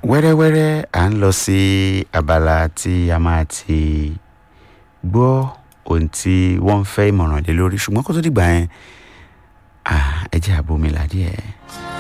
wẹ́rẹ́wẹ́rẹ́ à ń lọ sí abala tí a máa ti gbọ́ ohun tí wọ́n ń fẹ́ ìmọ̀ràn lé lórí ṣùgbọ́n kó tó dìgbà yẹn ẹ jẹ́ àbomi là díẹ̀.